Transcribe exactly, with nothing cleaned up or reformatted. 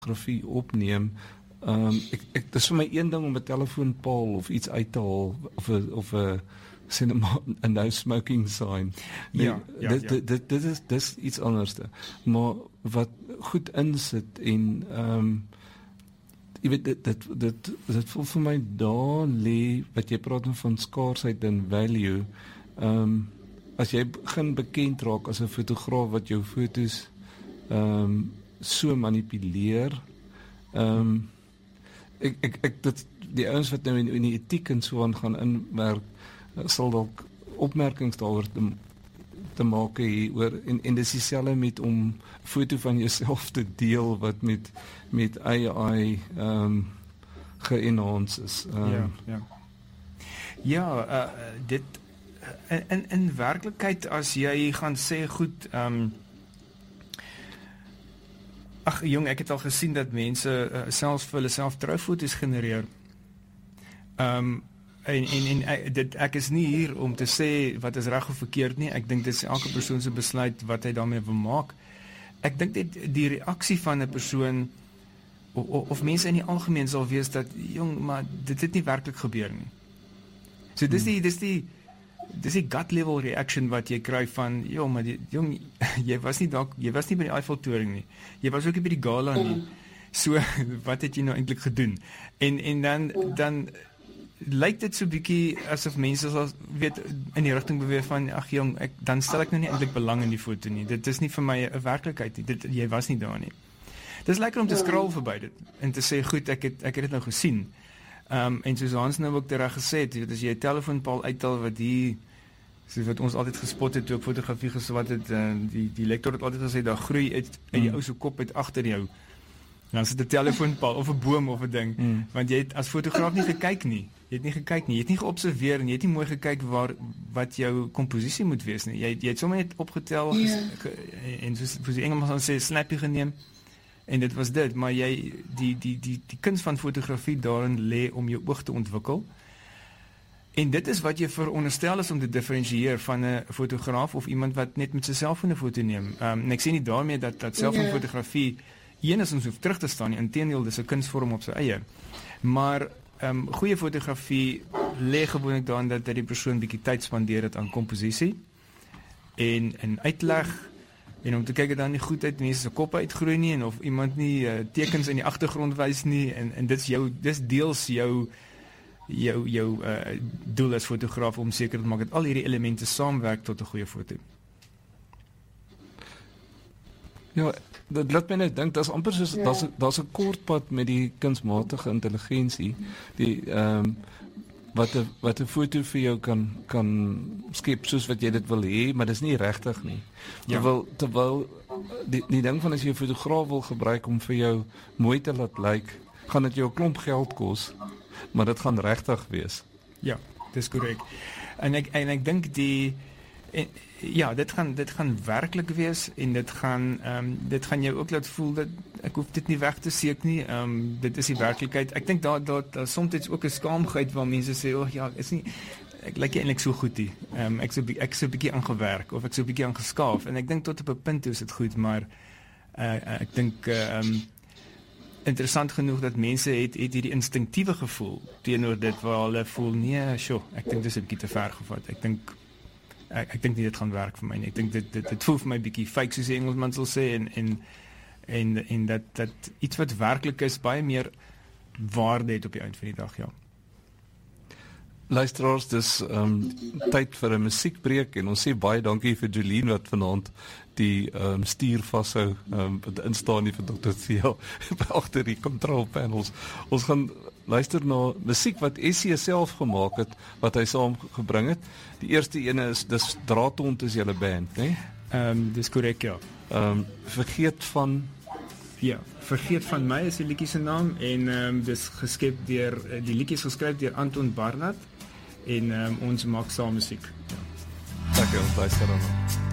fotografie opneem, um, ek, ek, dis vir my een ding om 'n telefoonpaal of iets uit te haal, of 'n of 'n cinema, 'n no smoking sign. Nee, ja, ja, dit, ja. dit, dit, dit is dis iets anderste. Maar wat goed insit en um, jy weet, dit, dit, dit, dit voel vir my daar lê, wat jy praat van skaarsheid en value, um, as jy begin bekend raak as 'n fotograaf wat jou foto's um, so manipuleer, um, ek, ek, ek, dit, die ouens wat nou in, in die etiek en so aan gaan inwerk, sal dalk opmerkings daaroor te, te maak hê oor, en, en dis dieselfde met om 'n foto van jouself te deel wat met, met A I um, ge-enhance is. Um, ja, ja. Ja, uh, dit, in, in, in werklikheid, as jy gaan sê, goed, um, ag jong, ek het al gesien dat mense uh, selfs vir hulle self troufoto's genereer. Um, en, en, en dit, ek is nie hier om te sê wat is reg of verkeerd nie, ek dink dit is elke persoon se besluit wat hy daarmee wil maak. Ek dink dit die reaksie van 'n persoon, of, of, of mense in die algemeen sal wees dat, jong, maar dit het nie werklik gebeur nie. So dis die, dis die, dis die gut level reaction wat jy kry van, jong, maar die, jong, jy was nie dalk, jy was nie by die Eiffeltoring nie, jy was ook nie by die gala nie, so, wat het jy nou eintlik gedoen? En, en dan, dan, lyk dit so bietjie asof mense sal weet in die rigting beweeg van, ag jong, ek, dan stel ek nou nie eintlik belang in die foto nie, dit is nie vir my 'n werklikheid nie, dit, jy was nie daar nie. Dit is lekker om te scroll verby dit, en te sê, goed, ek het, ek het dit nou gesien, um, en soos Hans nou ook terug gesê het, as jy 'n telefoonpaal uithaal wat die, soos wat ons altyd gespot het, toe ek fotografie geswat het, uh, die, die lektor het altyd gesê, daar groei uit, uit die ou se kop uit agter jou, dan sit 'n telefoonpaal, of 'n boom, of 'n ding, mm. want jy het as fotograaf nie gekyk nie, jy het nie gekyk nie, jy het nie geobserveer, en jy het nie mooi gekyk waar, wat jou komposisie moet wees nie, jy, jy het sommer net opgetel, yeah. ges, ge, en soos, soos die Engelsman sê, snappie geneem, en dit was dit, maar jy, die, die, die, die kuns van fotografie daarin lê om jou oog te ontwikkel, en dit is wat jy veronderstel is om te differentieer van 'n fotograaf, of iemand wat net met sy selfoon 'n foto neem, um, en ek sê nie daarmee dat, dat selfoonfotografie enigstens hoef terug te staan nie, inteendeel, dis 'n kunsvorm op sy eie, maar um, goeie fotografie lê gewoonlik daarin dat die persoon bietjie tyd spandeer het aan komposisie, en, en uitleg, en om te kyk dat dan nie goed uit mense se koppe uitgroei nie, en of iemand nie uh, tekens in die agtergrond wys nie, en, en dis jou, dis deels jou jou, jou uh, doel as fotograaf om seker te maak dat al hierdie elemente saamwerk tot 'n goeie foto. Ja, dit laat my net dink, dat is amper soos, ja. daar's, daar's 'n kort pad met die kunsmatige intelligensie, die, um, wat 'n wat 'n foto vir jou kan, kan skep, soos wat jy dit wil hê, maar dis nie regtig nie. Ja. Terwyl, terwyl die, die ding van as jy 'n fotograaf wil gebruik om vir jou mooi te laat lyk, gaan dit jou 'n klomp geld kos, maar dit gaan regtig wees. Ja, dis korrek. En ek, en ek dink die, en, ja, dit gaan, dit gaan werklik wees, en dit gaan, um, dit gaan jou ook laat voel dat, ek hoef dit nie weg te seek nie, um, dit is die werklikheid. Ek dink daar, daar, daar soms ook 'n skaamheid waar mense sê, oh ja, is nie, ek lyk eintlik so goed nie, um, ek so, ek so 'n bietjie aangewerk, of ek so 'n bietjie aangeskaaf, en ek dink tot op 'n punt toe is dit goed, maar, uh, ek dink, uh, um, interessant genoeg dat mense het, het hierdie instinktiewe gevoel teenoor dit, waar hulle voel, nee, sjo, ek dink dis 'n bietjie te ver gevat, ek dink, ek, ek dink nie dit gaan werk vir my nie, ek dink dit, dit, dit voel vir my bietjie fake, soos die Engelsman sal sê, en, en, en, en dat, dat iets wat werklik is, baie meer waarde het op die eind van die dag, ja. Luisteraars, dis um, tyd vir 'n musiekbreek, en ons sê baie dankie vir Jolien wat vanaand die um, stuur vashou, um, instaan nie vir dokter Theo agter die control panels. Ons gaan luister na musiek wat Essie self gemaak het, wat hy saamgebring het. Die eerste ene is, dis Draadhond is julle band, né? Um, dis korrek, ja. Um, vergeet van... Ja, Vergeet van my is die liedjie se naam, en um, dis geskep deur, die liedjie is geskryf deur Anton Barnard, en um, ons maak saam musiek. Ja. Dankie, ons luister dan.